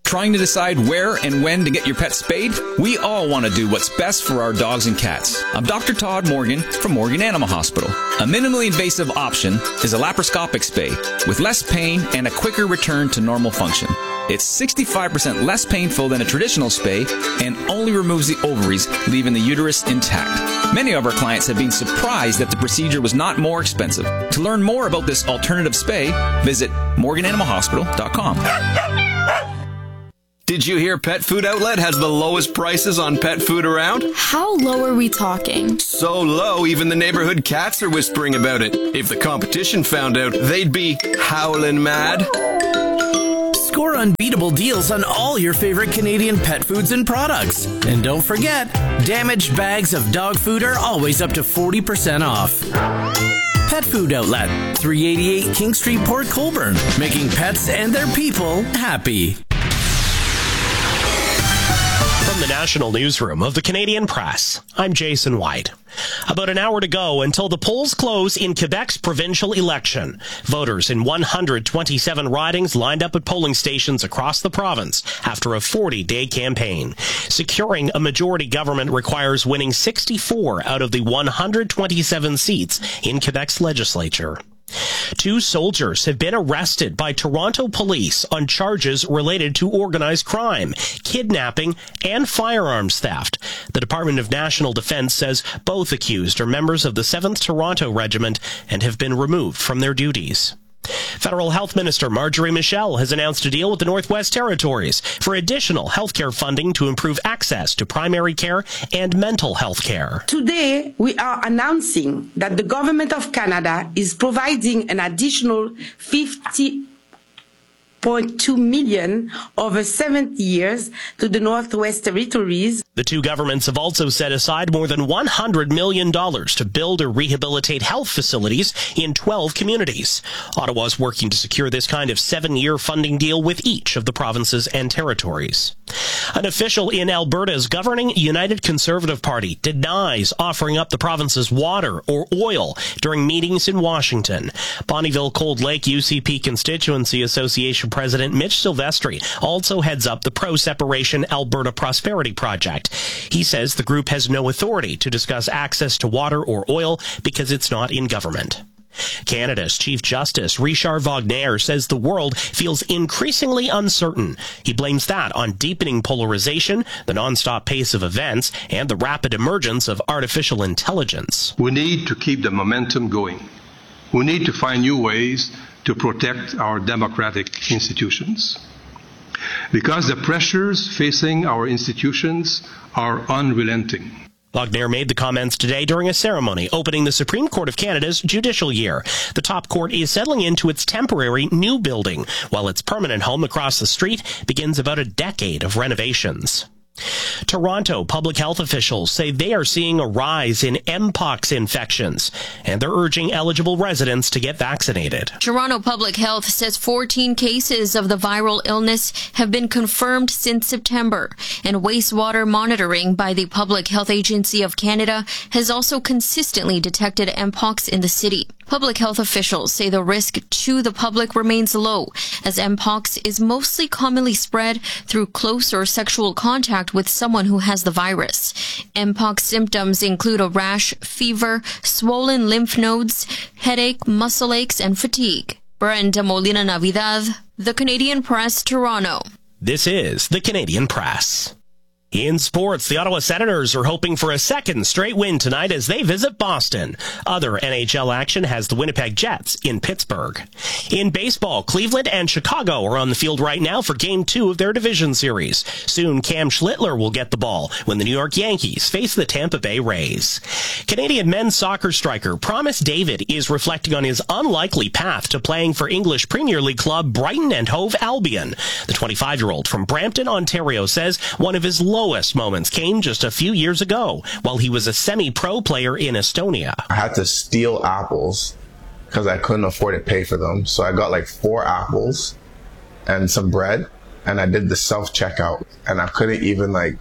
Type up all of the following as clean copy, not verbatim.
Trying to decide where and when to get your pet spayed? We all want to do what's best for our dogs and cats. I'm Dr. Todd Morgan from Morgan Animal Hospital. A minimally invasive option is a laparoscopic spay with less pain and a quicker return to normal function. It's 65% less painful than a traditional spay and only removes the ovaries, leaving the uterus intact. Many of our clients have been surprised that the procedure was not more expensive. To learn more about this alternative spay, visit morgananimalhospital.com. Did you hear Pet Food Outlet has the lowest prices on pet food around? How low are we talking? So low, even the neighborhood cats are whispering about it. If the competition found out, they'd be howling mad. Score unbeatable deals on all your favorite Canadian pet foods and products. And don't forget, damaged bags of dog food are always up to 40% off. Pet Food Outlet, 388 King Street, Port Colborne, making pets and their people happy. From the National Newsroom of the Canadian Press, I'm Jason White. About an hour to go until the polls close in Quebec's provincial election. Voters in 127 ridings lined up at polling stations across the province after a 40-day campaign. Securing a majority government requires winning 64 out of the 127 seats in Quebec's legislature. 2 soldiers have been arrested by Toronto police on charges related to organized crime, kidnapping, and firearms theft. The Department of National Defence says both accused are members of the 7th Toronto Regiment and have been removed from their duties. Federal Health Minister Marjorie Michel has announced a deal with the Northwest Territories for additional healthcare funding to improve access to primary care and mental health care. Today, we are announcing that the Government of Canada is providing an additional $50.2 million over 7 years to the Northwest Territories. The 2 governments have also set aside more than $100 million to build or rehabilitate health facilities in 12 communities. Ottawa's working to secure this kind of 7-year funding deal with each of the provinces and territories. An official in Alberta's governing United Conservative Party denies offering up the province's water or oil during meetings in Washington. Bonnyville Cold Lake UCP Constituency Association President Mitch Silvestri also heads up the pro-separation Alberta Prosperity Project. He says the group has no authority to discuss access to water or oil because it's not in government. Canada's Chief Justice Richard Wagner says the world feels increasingly uncertain. He blames that on deepening polarization, the nonstop pace of events, and the rapid emergence of artificial intelligence. We need to keep the momentum going. We need to find new ways to protect our democratic institutions, because the pressures facing our institutions are unrelenting. Wagner made the comments today during a ceremony opening the Supreme Court of Canada's judicial year. The top court is settling into its temporary new building, while its permanent home across the street begins about a decade of renovations. Toronto public health officials say they are seeing a rise in Mpox infections, and they're urging eligible residents to get vaccinated. Toronto Public Health says 14 cases of the viral illness have been confirmed since September, and wastewater monitoring by the Public Health Agency of Canada has also consistently detected Mpox in the city. Public health officials say the risk to the public remains low, as Mpox is mostly commonly spread through close or sexual contact with someone who has the virus. Mpox symptoms include a rash, fever, swollen lymph nodes, headache, muscle aches, and fatigue. Brenda Molina Navidad, The Canadian Press, Toronto. This is The Canadian Press. In sports, the Ottawa Senators are hoping for a second straight win tonight as they visit Boston. Other NHL action has the Winnipeg Jets in Pittsburgh. In baseball, Cleveland and Chicago are on the field right now for Game 2 of their division series. Soon, Cam Schlittler will get the ball when the New York Yankees face the Tampa Bay Rays. Canadian men's soccer striker Promise David is reflecting on his unlikely path to playing for English Premier League club Brighton and Hove Albion. The 25-year-old from Brampton, Ontario, says one of his lowest moments came just a few years ago while he was a semi-pro player in Estonia. I had to steal apples because I couldn't afford to pay for them. So I got like 4 apples and some bread, and I did the self-checkout, and I couldn't even like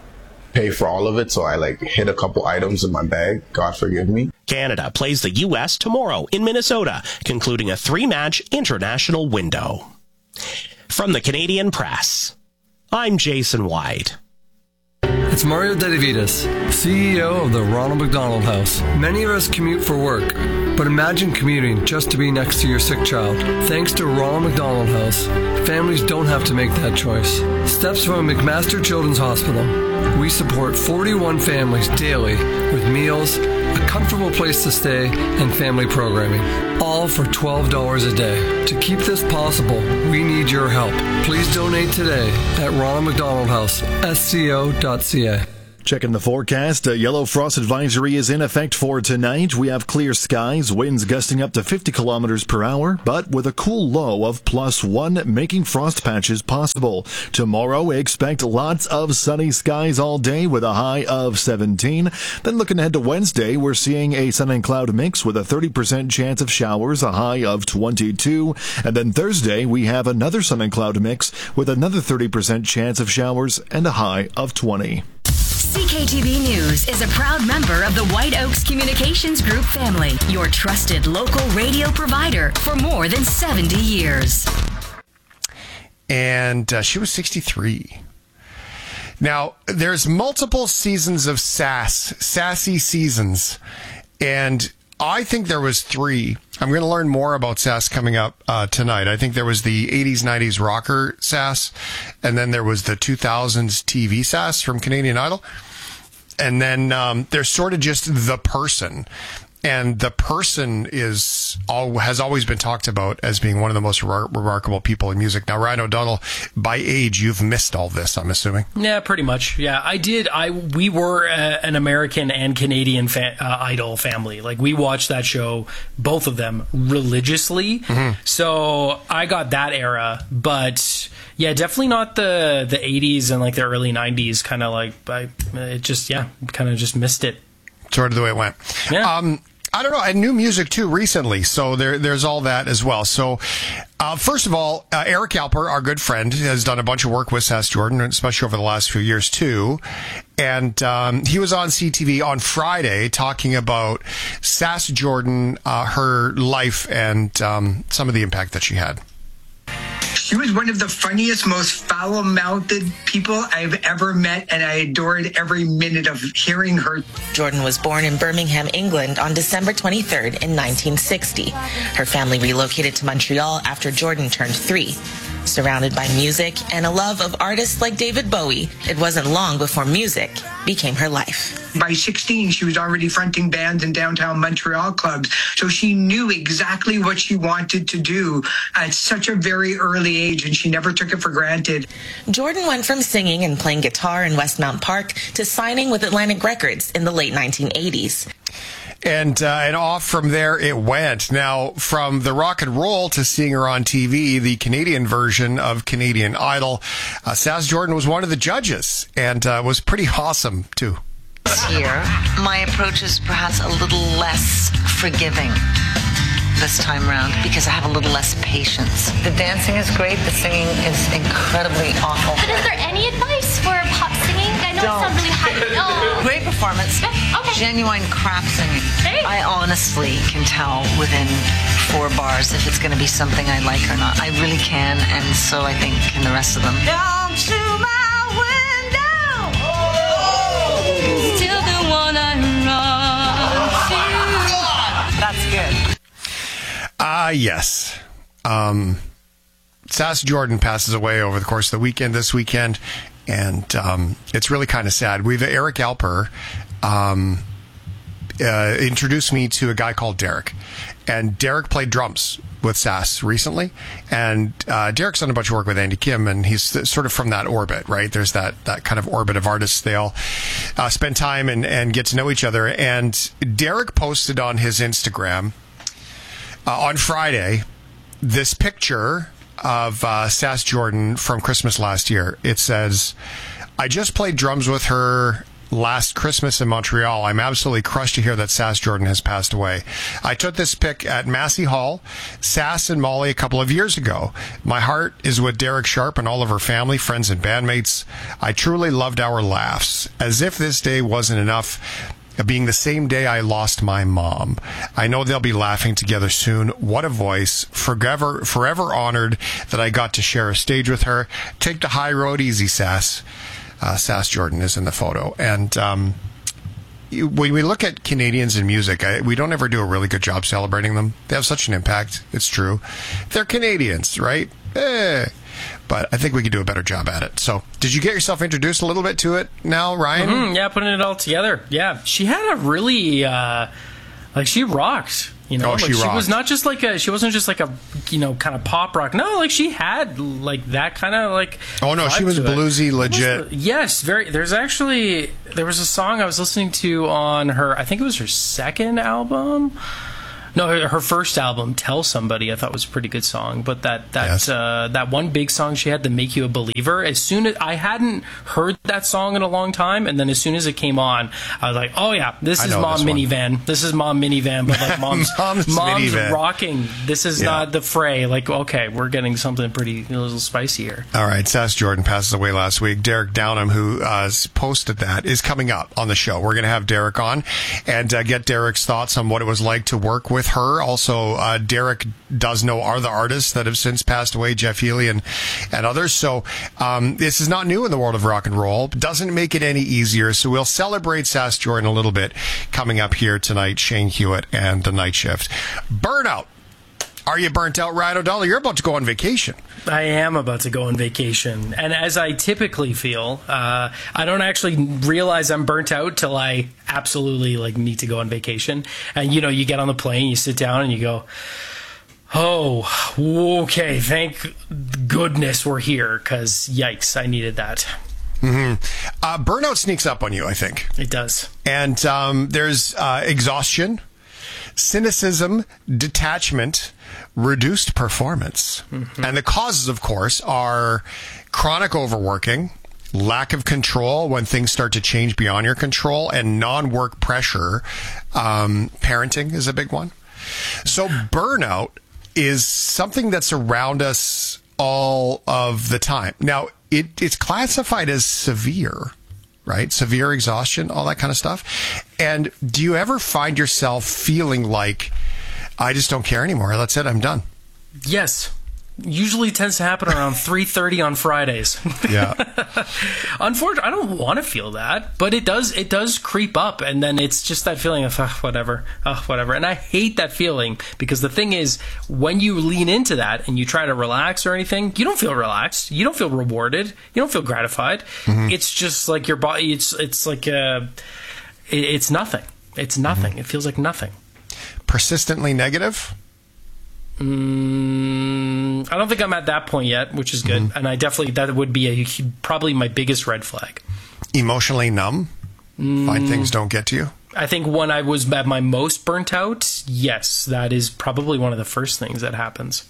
pay for all of it. So I like hid a couple items in my bag. God forgive me. Canada plays the U.S. tomorrow in Minnesota, concluding a 3-match international window. From the Canadian Press, I'm Jason White. It's Mario Dedivitas, CEO of the Ronald McDonald House. Many of us commute for work, but imagine commuting just to be next to your sick child. Thanks to Ronald McDonald House, families don't have to make that choice. Steps from McMaster Children's Hospital. We support 41 families daily with meals, a comfortable place to stay, and family programming, all for $12 a day. To keep this possible, we need your help. Please donate today at Ronald McDonald House, sco.ca. Checking the forecast, a yellow frost advisory is in effect for tonight. We have clear skies, winds gusting up to 50 kilometers per hour, but with a cool low of +1, making frost patches possible. Tomorrow, expect lots of sunny skies all day with a high of 17. Then looking ahead to Wednesday, we're seeing a sun and cloud mix with a 30% chance of showers, a high of 22. And then Thursday, we have another sun and cloud mix with another 30% chance of showers and a high of 20. CKTV News is a proud member of the White Oaks Communications Group family, your trusted local radio provider for more than 70 years. And she was 63. Now, there's multiple seasons of sassy seasons, and I think there was 3. I'm going to learn more about sass coming up tonight. I think there was the 80s, 90s rocker sass, and then there was the 2000s TV sass from Canadian Idol. And then there's sort of just the person. And the person has always been talked about as being one of the most remarkable people in music. Now, Ryan O'Donnell, by age, you've missed all this, I'm assuming. Yeah, pretty much. Yeah, I did. We were an American and Canadian Idol family. Like, we watched that show, both of them, religiously. Mm-hmm. So I got that era. But yeah, definitely not the 80s and like the early 90s. Kind of like, kind of just missed it. Sort of the way it went. Yeah. I don't know. I knew music too recently, so there's all that as well. So, first of all, Eric Alper, our good friend, has done a bunch of work with Sass Jordan, especially over the last few years too. And he was on CTV on Friday talking about Sass Jordan, her life, and some of the impact that she had. She was one of the funniest, most foul-mouthed people I've ever met, and I adored every minute of hearing her. Jordan was born in Birmingham, England on December 23rd in 1960. Her family relocated to Montreal after Jordan turned 3. Surrounded by music and a love of artists like David Bowie, it wasn't long before music became her life. By 16, she was already fronting bands in downtown Montreal clubs, so she knew exactly what she wanted to do at such a very early age, and she never took it for granted. Jordan went from singing and playing guitar in Westmount Park to signing with Atlantic Records in the late 1980s. And off from there it went. Now, from the rock and roll to seeing her on TV, the Canadian version of Canadian Idol, Sass Jordan was one of the judges and was pretty awesome, too. Here, my approach is perhaps a little less forgiving this time around because I have a little less patience. The dancing is great. The singing is incredibly awful. But is there any advice for pop singing? I know it sounds really high. Oh. Great performance. Okay. Genuine crap singing. Hey. I honestly can tell within 4 bars if it's going to be something I like or not. I really can, and so I think can the rest of them. Down to my window. Oh. Still the one I run to. That's good. Yes. Sass Jordan passes away over the course of the weekend, this weekend, and it's really kind of sad. We've Eric Alper introduced me to a guy called Derek, and Derek played drums with Sass recently, and Derek's done a bunch of work with Andy Kim, and he's sort of from that orbit, right? There's that kind of orbit of artists. They all spend time and get to know each other, and Derek posted on his Instagram on Friday this picture of Sass Jordan from Christmas last year. It says, "I just played drums with her last Christmas in Montreal. I'm absolutely crushed to hear that Sass Jordan has passed away. I took this pic at Massey Hall, Sass and Molly a couple of years ago. My heart is with Derek Sharp and all of her family, friends, and bandmates. I truly loved our laughs. As if this day wasn't enough, being the same day I lost my mom. I know they'll be laughing together soon. What a voice. Forever honored that I got to share a stage with her. Take the high road easy, Sass. Sass Jordan is in the photo. And when we look at Canadians in music, we don't ever do a really good job celebrating them. They have such an impact. It's true. They're Canadians, right? But I think we could do a better job at it. So, did you get yourself introduced a little bit to it now, Ryan? Yeah, putting it all together. Yeah, she had a really, she rocked. You know, she rocked. was not just she wasn't just like a, kind of pop rock. No, like she had like that kind of like. Oh no, she was bluesy, legit. Yes, very. There was a song I was listening to on her. I think it was her second album. No, her first album, Tell Somebody, I thought was a pretty good song. But that one big song she had, to Make You a Believer, as soon as I hadn't heard that song in a long time, and then as soon as it came on, I was like, oh yeah, this is Mom Minivan. This is Mom Minivan, but like mom's Minivan. rocking. This is not the Fray. Like, okay, we're getting something pretty a little spicy here. All right, Sass Jordan passes away last week. Derek Downham, who posted that, is coming up on the show. We're going to have Derek on and get Derek's thoughts on what it was like to work with her. Also, Derek does know other artists that have since passed away, Jeff Healey and others. So this is not new in the world of rock and roll. Doesn't make it any easier. So we'll celebrate Sass Jordan a little bit coming up here tonight. Shane Hewitt and The Night Shift. Burnout. Are you burnt out, Ryan O'Donnell? You're about to go on vacation. I am about to go on vacation. And as I typically feel, I don't actually realize I'm burnt out till I absolutely need to go on vacation. And, you get on the plane, you sit down and you go, oh, okay, thank goodness we're here, because yikes, I needed that. Mm-hmm. Burnout sneaks up on you, I think. It does. And there's exhaustion, cynicism, detachment, reduced performance. Mm-hmm. And the causes, of course, are chronic overworking, lack of control when things start to change beyond your control, and non-work pressure. Parenting is a big one. So burnout is something that's around us all of the time. Now, it's classified as severe, right? Severe exhaustion, all that kind of stuff. And do you ever find yourself feeling like, I just don't care anymore. That's it. I'm done. Yes. Usually tends to happen around 3:30 on Fridays. Yeah. Unfortunately, I don't want to feel that, but it does creep up, and then it's just that feeling of whatever. And I hate that feeling, because the thing is, when you lean into that and you try to relax or anything, you don't feel relaxed. You don't feel rewarded. You don't feel gratified. Mm-hmm. It's just like your body. It's like it's nothing. It's nothing. Mm-hmm. It feels like nothing. Persistently negative? I don't think I'm at that point yet, which is good. Mm-hmm. And that would be probably my biggest red flag. Emotionally numb? Find things don't get to you? I think when I was at my most burnt out, yes, that is probably one of the first things that happens.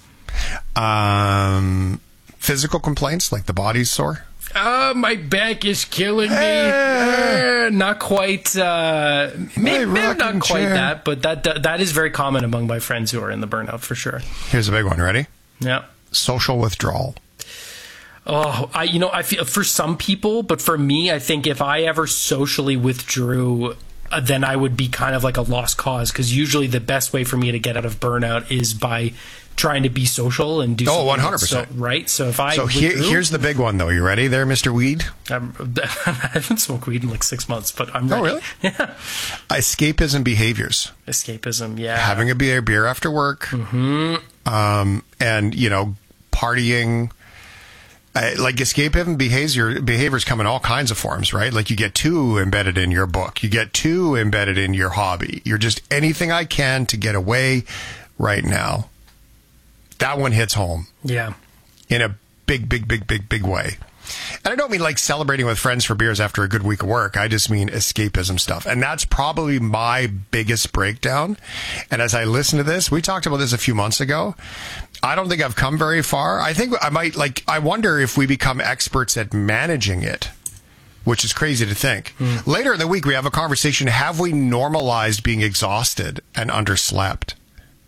Physical complaints, like the body's sore? My back is killing me. Not quite. Maybe not quite that, but that is very common among my friends who are in the burnout for sure. Here's a big one. Ready? Yeah. Social withdrawal. Oh, I feel for some people, but for me, I think if I ever socially withdrew, then I would be kind of like a lost cause, because usually the best way for me to get out of burnout is by trying to be social and do something. 100%. Right? So if I here's the big one, though. You ready there, Mr. Weed? I haven't smoked weed in like 6 months, but I'm ready. Oh, really? Yeah. Escapism behaviors. Escapism, yeah. Having a beer after work. Mm-hmm. And, partying. Like escapism behaviors come in all kinds of forms, right? Like you get too embedded in your book. You get too embedded in your hobby. You're just anything I can to get away right now. That one hits home. Yeah. In a big way. And I don't mean like celebrating with friends for beers after a good week of work. I just mean escapism stuff. And that's probably my biggest breakdown. And as I listen to this, we talked about this a few months ago. I don't think I've come very far. I think I wonder if we become experts at managing it, which is crazy to think. Later in the week, we have a conversation. Have we normalized being exhausted and underslept?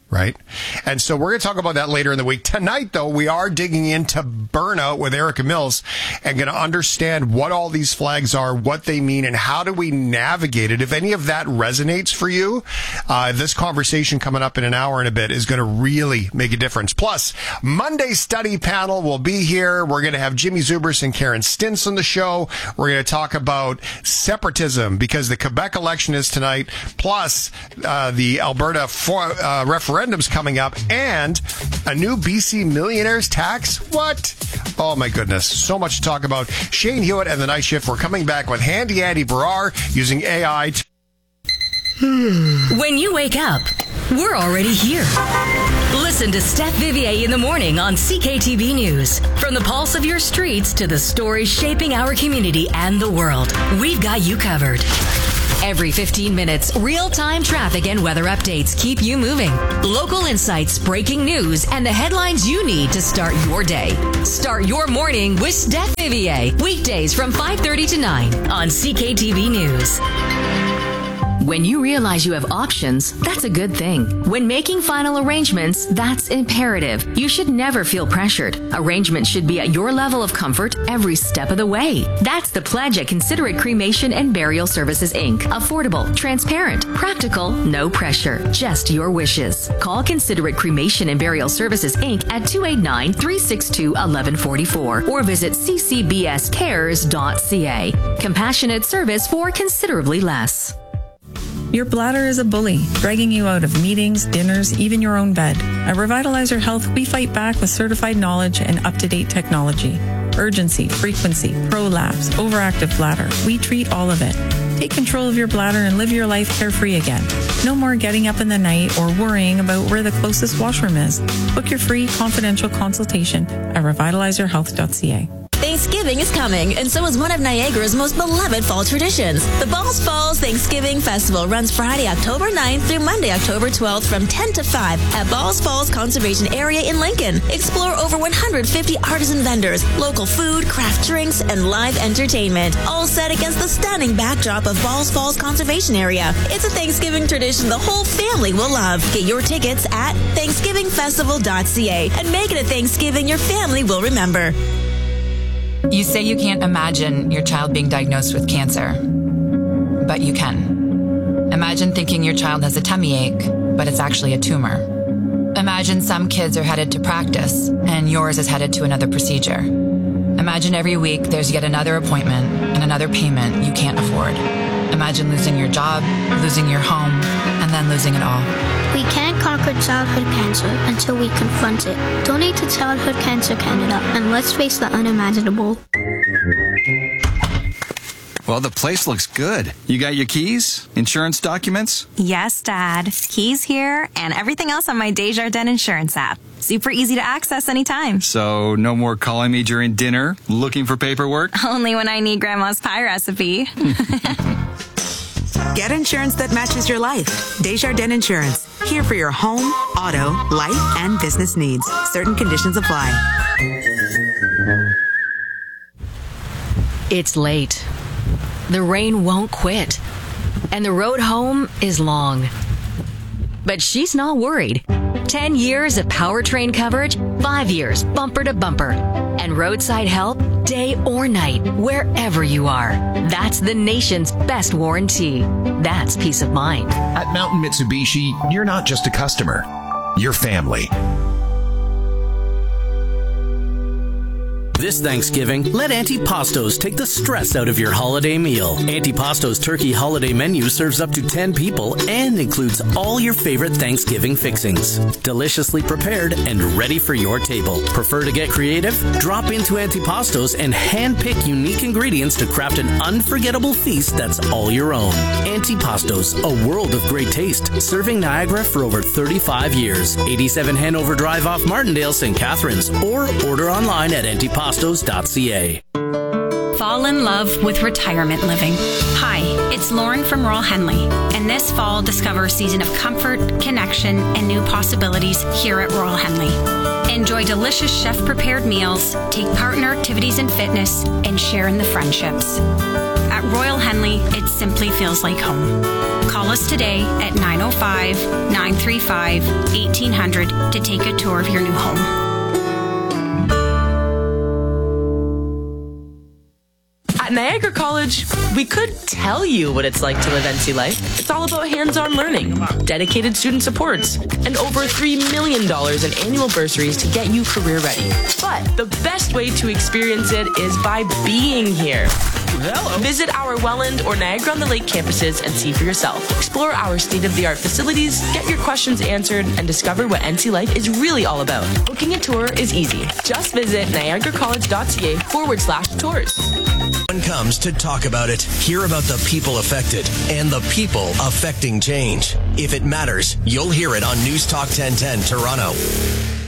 right? And so we're going to talk about that later in the week. Tonight, though, we are digging into burnout with Erica Mills and going to understand what all these flags are, what they mean, and how do we navigate it. If any of that resonates for you, this conversation coming up in an hour and a bit is going to really make a difference. Plus, Monday study panel will be here. We're going to have Jimmy Zubris and Karen Stintz on the show. We're going to talk about separatism because the Quebec election is tonight, plus the Alberta referendum's coming up, and a new BC millionaires tax. What? Oh my goodness. So much to talk about. Shane Hewitt and the Night Shift. We're coming back with Handy Andy Barrar using AI. When you wake up, we're already here. Listen to Steph Vivier in the morning on CKTV News. From the pulse of your streets to the stories shaping our community and the world, we've got you covered. Every 15 minutes, real-time traffic and weather updates keep you moving. Local insights, breaking news, and the headlines you need to start your day. Start your morning with Steph Vivier. Weekdays from 5:30 to 9 on CKTV News. When you realize you have options, that's a good thing. When making final arrangements, that's imperative. You should never feel pressured. Arrangements should be at your level of comfort every step of the way. That's the pledge at Considerate Cremation and Burial Services, Inc. Affordable, transparent, practical, no pressure, just your wishes. Call Considerate Cremation and Burial Services, Inc. at 289-362-1144 or visit ccbscares.ca. Compassionate service for considerably less. Your bladder is a bully, dragging you out of meetings, dinners, even your own bed. At Revitalizer Health, we fight back with certified knowledge and up-to-date technology. Urgency, frequency, prolapse, overactive bladder. We treat all of it. Take control of your bladder and live your life carefree again. No more getting up in the night or worrying about where the closest washroom is. Book your free confidential consultation at revitalizerhealth.ca. Thanksgiving is coming, and so is one of Niagara's most beloved fall traditions. The Balls Falls Thanksgiving Festival runs Friday, October 9th through Monday, October 12th from 10 to 5 at Balls Falls Conservation Area in Lincoln. Explore over 150 artisan vendors, local food, craft drinks, and live entertainment, all set against the stunning backdrop of Balls Falls Conservation Area. It's a Thanksgiving tradition the whole family will love. Get your tickets at thanksgivingfestival.ca and make it a Thanksgiving your family will remember. You say you can't imagine your child being diagnosed with cancer, but you can. Imagine thinking your child has a tummy ache, but it's actually a tumor. Imagine some kids are headed to practice, and yours is headed to another procedure. Imagine every week there's yet another appointment and another payment you can't afford. Imagine losing your job, losing your home, and then losing it all. We can't conquer childhood cancer until we confront it. Donate to Childhood Cancer Canada and let's face the unimaginable. Well, the place looks good. You got your keys? Insurance documents? Yes, Dad. Keys here and everything else on my Desjardins Insurance app. Super easy to access anytime. So no more calling me during dinner, looking for paperwork? Only when I need Grandma's pie recipe. Get insurance that matches your life. Desjardins Insurance. Here for your home, auto, life, and business needs. Certain conditions apply. It's late. The rain won't quit. And the road home is long. But she's not worried. 10 years of powertrain coverage, 5 years bumper to bumper. And roadside help day or night, wherever you are. That's the nation's best warranty. That's peace of mind. At Mountain Mitsubishi, you're not just a customer. You're family. This Thanksgiving, let Auntie Pasto's take the stress out of your holiday meal. Auntie Pasto's turkey holiday menu serves up to 10 people and includes all your favorite Thanksgiving fixings. Deliciously prepared and ready for your table. Prefer to get creative? Drop into Auntie Pasto's and hand-pick unique ingredients to craft an unforgettable feast that's all your own. Auntie Pasto's, a world of great taste, serving Niagara for over 35 years. 87 Hanover Drive off Martindale, St. Catharines, or order online at antipastos.ca. Fall fall in love with retirement living. Hi, it's Lauren from Royal Henley, and this fall discover a season of comfort, connection, and new possibilities here at Royal Henley. Enjoy delicious chef-prepared meals, take part in our activities and fitness, and share in the friendships. At Royal Henley, it simply feels like home. Call us today at 905-935-1800 to take a tour of your new home. At Niagara College, we could tell you what it's like to live NC life. It's all about hands-on learning, dedicated student supports, and over $3 million in annual bursaries to get you career ready. But the best way to experience it is by being here. Hello. Visit our Welland or Niagara-on-the-Lake campuses and see for yourself. Explore our state-of-the-art facilities, get your questions answered, and discover what NC life is really all about. Booking a tour is easy. Just visit niagaracollege.ca/tours. When it comes to talk about it, hear about the people affected and the people affecting change. If it matters, you'll hear it on News Talk 1010 Toronto.